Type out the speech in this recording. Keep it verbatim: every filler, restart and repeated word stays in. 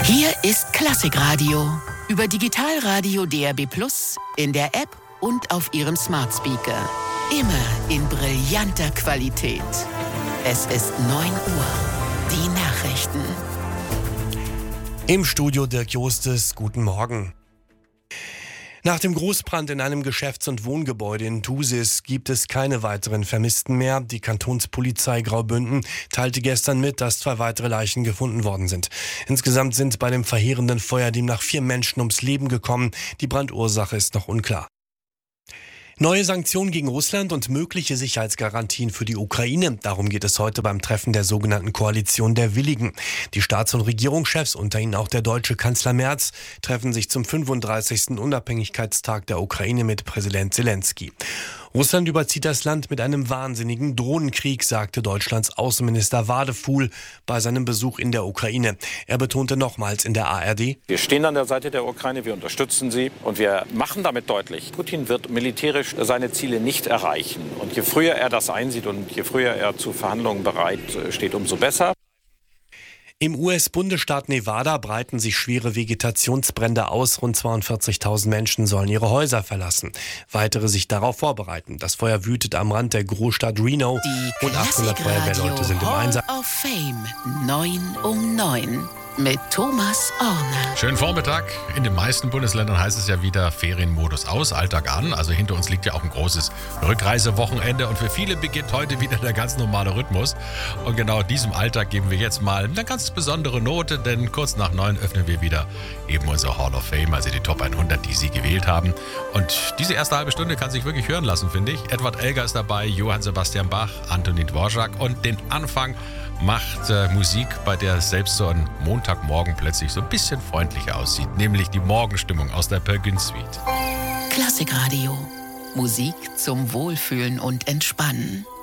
Hier ist Klassikradio. Über Digitalradio D A B plus, in der App und auf Ihrem Smart Speaker. Immer in brillanter Qualität. Es ist neun Uhr. Die Nachrichten. Im Studio Dirk Jostes, guten Morgen. Nach dem Großbrand in einem Geschäfts- und Wohngebäude in Thusis gibt es keine weiteren Vermissten mehr. Die Kantonspolizei Graubünden teilte gestern mit, dass zwei weitere Leichen gefunden worden sind. Insgesamt sind bei dem verheerenden Feuer demnach vier Menschen ums Leben gekommen. Die Brandursache ist noch unklar. Neue Sanktionen gegen Russland und mögliche Sicherheitsgarantien für die Ukraine. Darum geht es heute beim Treffen der sogenannten Koalition der Willigen. Die Staats- und Regierungschefs, unter ihnen auch der deutsche Kanzler Merz, treffen sich zum fünfunddreißigsten Unabhängigkeitstag der Ukraine mit Präsident Zelensky. Russland überzieht das Land mit einem wahnsinnigen Drohnenkrieg, sagte Deutschlands Außenminister Wadefuhl bei seinem Besuch in der Ukraine. Er betonte nochmals in der A R D: Wir stehen an der Seite der Ukraine, wir unterstützen sie und wir machen damit deutlich, Putin wird militärisch seine Ziele nicht erreichen. Und je früher er das einsieht und je früher er zu Verhandlungen bereit steht, umso besser. Im U S-Bundesstaat Nevada breiten sich schwere Vegetationsbrände aus. Rund zweiundvierzigtausend Menschen sollen ihre Häuser verlassen. Weitere sich darauf vorbereiten. Das Feuer wütet am Rand der Großstadt Reno. Die und achthundert Feuerwehrleute sind im Hall Einsatz. of Fame neun um neun mit Thomas Orner. Schönen Vormittag. In den meisten Bundesländern heißt es ja wieder Ferienmodus aus, Alltag an. Also hinter uns liegt ja auch ein großes Rückreisewochenende und für viele beginnt heute wieder der ganz normale Rhythmus. Und genau diesem Alltag geben wir jetzt mal eine ganz besondere Note, denn kurz nach neun öffnen wir wieder eben unser Hall of Fame, also die Top hundert, die Sie gewählt haben. Und diese erste halbe Stunde kann sich wirklich hören lassen, finde ich. Edward Elgar ist dabei, Johann Sebastian Bach, Antonin Dvorak und den Anfang macht äh, Musik, bei der selbst so ein Montagmorgen plötzlich so ein bisschen freundlicher aussieht, nämlich die Morgenstimmung aus der Pergün Suite. Klassikradio. Musik zum Wohlfühlen und Entspannen.